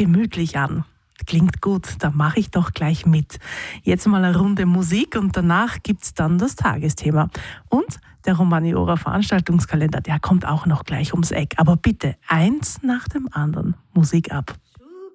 gemütlich an. Klingt gut, da mache ich doch gleich mit. Jetzt mal eine Runde Musik und danach gibt's dann das Tagesthema. Und der Romaniora Veranstaltungskalender, der kommt auch noch gleich ums Eck. Aber bitte, eins nach dem anderen, Musik ab.